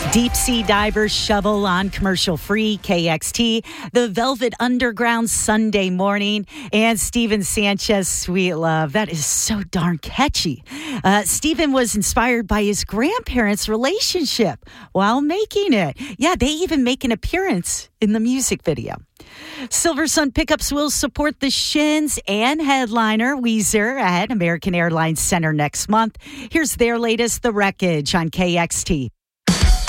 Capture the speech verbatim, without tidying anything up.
Deep Sea Divers Shovel on commercial free K X T, The Velvet Underground Sunday Morning, and Steven Sanchez, Sweet Love. That is so darn catchy. Uh, Steven was inspired by his grandparents' relationship while making it. Yeah, they even make an appearance in the music video. Silver Sun Pickups will support the Shins and headliner Weezer at American Airlines Center next month. Here's their latest, The Wreckage, on K X T.